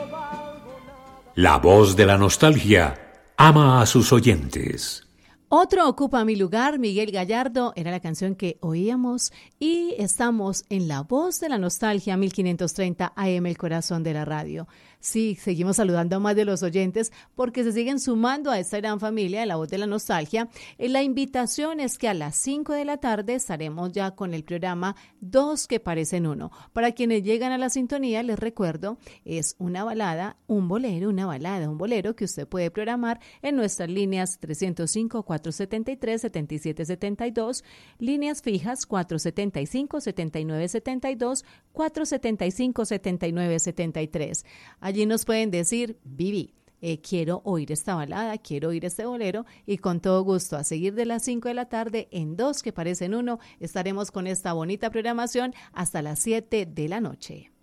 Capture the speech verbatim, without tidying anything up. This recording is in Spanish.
La voz de la nostalgia ama a sus oyentes. Otro ocupa mi lugar, Miguel Gallardo, era la canción que oíamos y estamos en La Voz de la Nostalgia, mil quinientos treinta A M, el corazón de la radio. Sí, seguimos saludando a más de los oyentes porque se siguen sumando a esta gran familia de La Voz de la Nostalgia. La invitación es que a las cinco de la tarde estaremos ya con el programa Dos que parecen uno. Para quienes llegan a la sintonía, les recuerdo, es una balada, un bolero, una balada, un bolero que usted puede programar en nuestras líneas trescientos cinco, cuatrocientos setenta y tres, setenta y siete setenta y dos, líneas fijas cuatrocientos setenta y cinco, setenta y nueve setenta y dos, cuatrocientos setenta y cinco, setenta y nueve setenta y tres. Allí nos pueden decir, Vivi, eh, quiero oír esta balada, quiero oír este bolero, y con todo gusto a seguir de las cinco de la tarde en Dos que parecen uno estaremos con esta bonita programación hasta las siete de la noche.